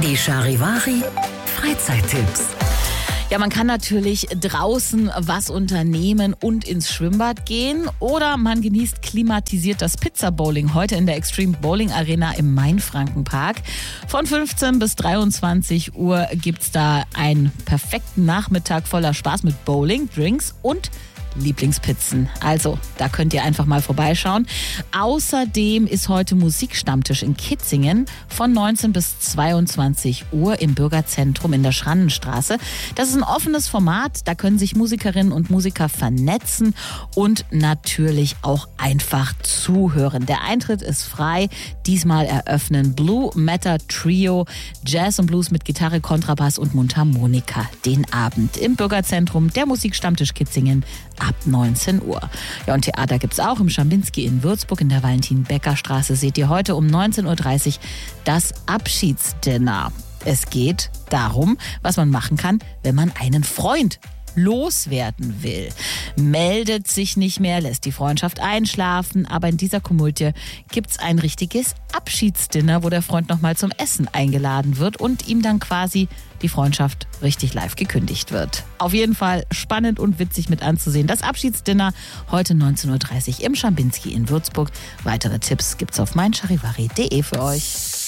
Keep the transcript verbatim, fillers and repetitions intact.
Die Charivari Freizeittipps. Ja, man kann natürlich draußen was unternehmen und ins Schwimmbad gehen oder man genießt klimatisiert das Pizza-Bowling heute in der Extreme Bowling Arena im Mainfrankenpark. Von fünfzehn bis dreiundzwanzig Uhr gibt's da einen perfekten Nachmittag voller Spaß mit Bowling, Drinks und Lieblingspizzen. Also, da könnt ihr einfach mal vorbeischauen. Außerdem ist heute Musikstammtisch in Kitzingen von neunzehn bis zweiundzwanzig Uhr im Bürgerzentrum in der Schrannenstraße. Das ist ein offenes Format, da können sich Musikerinnen und Musiker vernetzen und natürlich auch einfach zuhören. Der Eintritt ist frei. Diesmal eröffnen Blue Matter Trio, Jazz und Blues mit Gitarre, Kontrabass und Mundharmonika den Abend im Bürgerzentrum, der Musikstammtisch Kitzingen ab neunzehn Uhr. Ja, und Theater gibt's auch im Schambinski in Würzburg in der Valentin-Becker-Straße. Seht ihr heute um neunzehn Uhr dreißig das Abschiedsdinner. Es geht darum, was man machen kann, wenn man einen Freund loswerden will. Meldet sich nicht mehr, lässt die Freundschaft einschlafen, aber in dieser Komödie gibt's ein richtiges Abschiedsdinner, wo der Freund nochmal zum Essen eingeladen wird und ihm dann quasi die Freundschaft richtig live gekündigt wird. Auf jeden Fall spannend und witzig mit anzusehen. Das Abschiedsdinner heute neunzehn Uhr dreißig im Schambinski in Würzburg. Weitere Tipps gibt's auf mein charivari punkt de für euch.